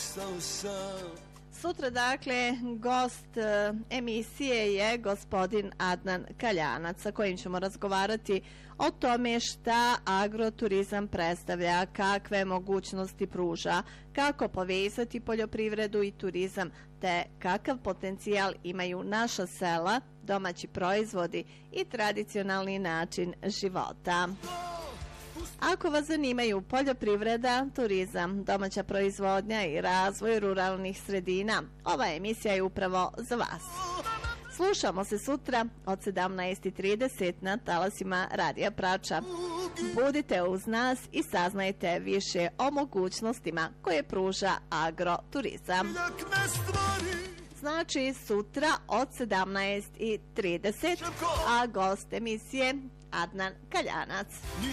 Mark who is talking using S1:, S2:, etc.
S1: Sutra, dakle, gost emisije je gospodin Adnan Kaljanac, sa kojim ćemo razgovarati o tome šta agroturizam predstavlja, kakve mogućnosti pruža, kako povezati poljoprivredu i turizam, te kakav potencijal imaju naša sela, domaći proizvodi i tradicionalni način života. Ako vas zanimaju poljoprivreda, turizam, domaća proizvodnja i razvoj ruralnih sredina, ova emisija je upravo za vas. Slušamo se sutra od 17:30 na talasima Radija Prača. Budite uz nas i saznajte više o mogućnostima koje pruža agroturizam. Znači sutra od 17:30, a gost emisije Adnan Kaljanac.